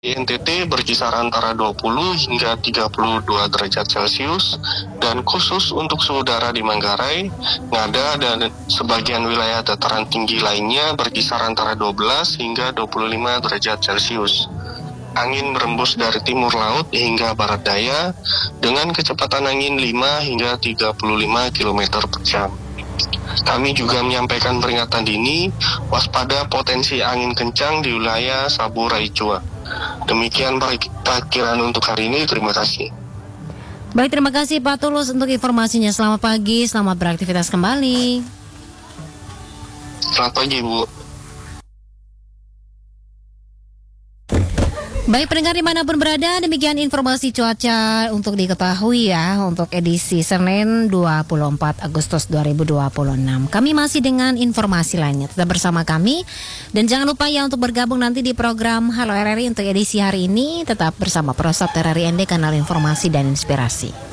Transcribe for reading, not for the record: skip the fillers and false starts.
Di NTT berkisar antara 20 hingga 32 derajat Celcius, dan khusus untuk suhu udara di Manggarai, Ngada, dan sebagian wilayah dataran tinggi lainnya berkisar antara 12 hingga 25 derajat Celcius. Angin berembus dari timur laut hingga barat daya dengan kecepatan angin 5 hingga 35 km per jam. Kami juga menyampaikan peringatan dini waspada potensi angin kencang di wilayah Saburai Jua. Demikian perkiraan untuk hari ini. Terima kasih. Baik, terima kasih Pak Tulus untuk informasinya. Selamat pagi, selamat beraktivitas kembali. Selamat pagi, Bu. Baik pendengar dimanapun berada, demikian informasi cuaca untuk diketahui ya untuk edisi Senin 24 Agustus 2026. Kami masih dengan informasi lainnya, tetap bersama kami. Dan jangan lupa ya untuk bergabung nanti di program Halo RRI untuk edisi hari ini. Tetap bersama Prosat RRI ND, kanal informasi dan inspirasi.